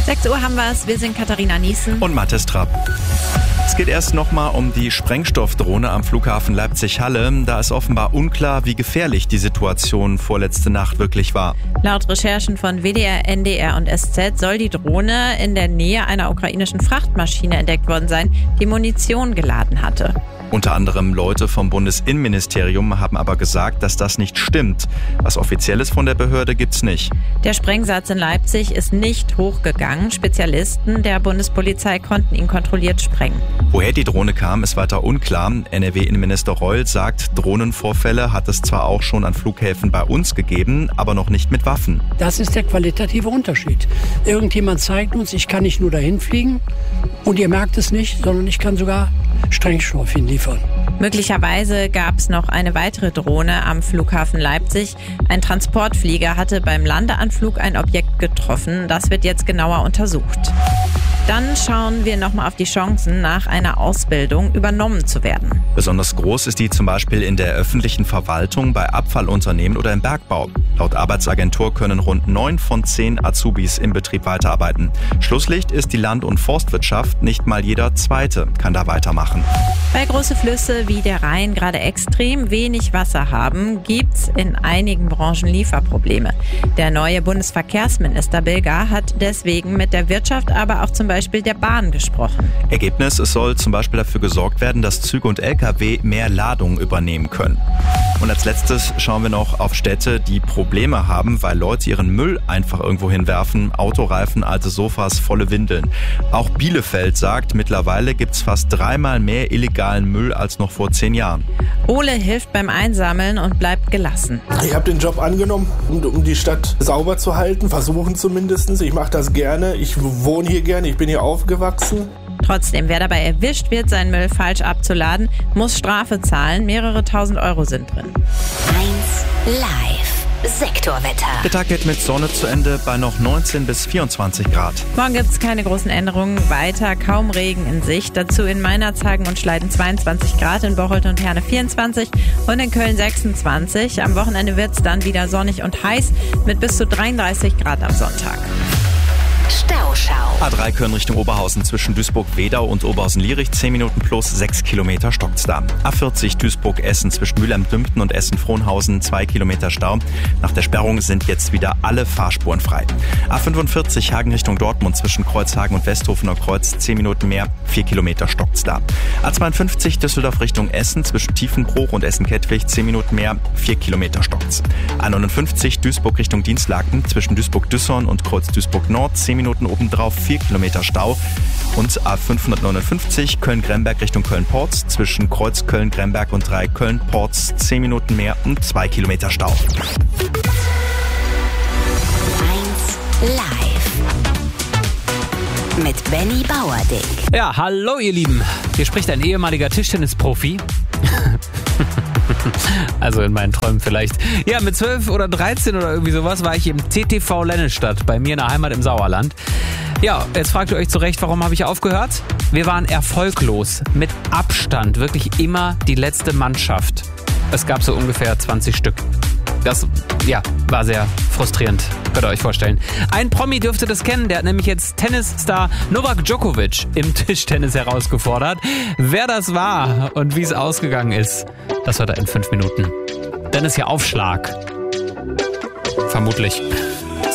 6 Uhr haben wir es. Wir sind Katharina Niesen und Mathis Trapp. Es geht erst nochmal um die Sprengstoffdrohne am Flughafen Leipzig-Halle. Da ist offenbar unklar, wie gefährlich die Situation vorletzte Nacht wirklich war. Laut Recherchen von WDR, NDR und SZ soll die Drohne in der Nähe einer ukrainischen Frachtmaschine entdeckt worden sein, die Munition geladen hatte. Unter anderem Leute vom Bundesinnenministerium haben aber gesagt, dass das nicht stimmt. Was Offizielles von der Behörde gibt's nicht. Der Sprengsatz in Leipzig ist nicht hochgegangen. Spezialisten der Bundespolizei konnten ihn kontrolliert sprengen. Woher die Drohne kam, ist weiter unklar. NRW-Innenminister Reul sagt, Drohnenvorfälle hat es zwar auch schon an Flughäfen bei uns gegeben, aber noch nicht mit Waffen. Das ist der qualitative Unterschied. Irgendjemand zeigt uns, ich kann nicht nur dahin fliegen und ihr merkt es nicht, sondern ich kann sogar Sprengstoff hinliefern. Möglicherweise gab es noch eine weitere Drohne am Flughafen Leipzig. Ein Transportflieger hatte beim Landeanflug ein Objekt getroffen. Das wird jetzt genauer untersucht. Dann schauen wir nochmal auf die Chancen, nach einer Ausbildung übernommen zu werden. Besonders groß ist die zum Beispiel in der öffentlichen Verwaltung, bei Abfallunternehmen oder im Bergbau. Laut Arbeitsagentur können rund 9 von 10 Azubis im Betrieb weiterarbeiten. Schlusslicht ist die Land- und Forstwirtschaft. Nicht mal jeder Zweite kann da weitermachen. Weil große Flüsse wie der Rhein gerade extrem wenig Wasser haben, gibt's in einigen Branchen Lieferprobleme. Der neue Bundesverkehrsminister Bilger hat deswegen mit der Wirtschaft, aber auch zum Beispiel der Bahn gesprochen. Ergebnis, es soll zum Beispiel dafür gesorgt werden, dass Züge und Lkw mehr Ladung übernehmen können. Und als letztes schauen wir noch auf Städte, die Probleme haben, weil Leute ihren Müll einfach irgendwo hinwerfen. Autoreifen, alte Sofas, volle Windeln. Auch Bielefeld sagt, mittlerweile gibt's fast 3-mal mehr illegalen Müll als noch vor 10 Jahren. Ole hilft beim Einsammeln und bleibt gelassen. Ich habe den Job angenommen, um die Stadt sauber zu halten, versuchen zumindest. Ich mache das gerne, ich wohne hier gerne, ich bin hier aufgewachsen. Trotzdem, wer dabei erwischt wird, seinen Müll falsch abzuladen, muss Strafe zahlen. Mehrere 1.000 Euro sind drin. 1 Live Sektorwetter. Der Tag geht mit Sonne zu Ende bei noch 19 bis 24 Grad. Morgen gibt es keine großen Änderungen. Weiter kaum Regen in Sicht. Dazu in Meinerzhagen und Schleiden 22 Grad, in Bocholt und Herne 24 und in Köln 26. Am Wochenende wird es dann wieder sonnig und heiß mit bis zu 33 Grad am Sonntag. Stauschau. A3 Köln Richtung Oberhausen zwischen Duisburg-Wedau und Oberhausen-Lierich 10 Minuten plus 6 Kilometer stockt's da. A40 Duisburg-Essen zwischen Mülheim-Dümpten und Essen-Frohnhausen 2 Kilometer Stau. Nach der Sperrung sind jetzt wieder alle Fahrspuren frei. A45 Hagen Richtung Dortmund zwischen Kreuzhagen und Westhofener Kreuz 10 Minuten mehr, 4 Kilometer stockt's da. A52 Düsseldorf Richtung Essen zwischen Tiefenbruch und Essen-Kettwig 10 Minuten mehr, 4 Kilometer stockt's. A59 Duisburg Richtung Dienstlaken zwischen Duisburg-Düsseldorf und Kreuz Duisburg-Nord 10 Minuten obendrauf, 4 Kilometer Stau. Und A559 Köln-Gremberg Richtung Köln-Porz zwischen Kreuz Köln-Gremberg und 3 Köln-Porz 10 Minuten mehr und 2 Kilometer Stau. 1 Live mit Benny Bauerdick. Ja, hallo ihr Lieben. Hier spricht ein ehemaliger Tischtennisprofi. Also in meinen Träumen vielleicht. Ja, mit 12 oder 13 oder irgendwie sowas war ich im TTV Lennestadt, bei mir in der Heimat im Sauerland. Ja, jetzt fragt ihr euch zu Recht, warum habe ich aufgehört? Wir waren erfolglos, mit Abstand, wirklich immer die letzte Mannschaft. Es gab so ungefähr 20 Stück. Das, ja, war sehr frustrierend, könnt ihr euch vorstellen. Ein Promi dürfte das kennen, der hat nämlich jetzt Tennisstar Novak Djokovic im Tischtennis herausgefordert. Wer das war und wie es ausgegangen ist, das hört er in 5 Minuten. Dann ist ja Aufschlag. Vermutlich.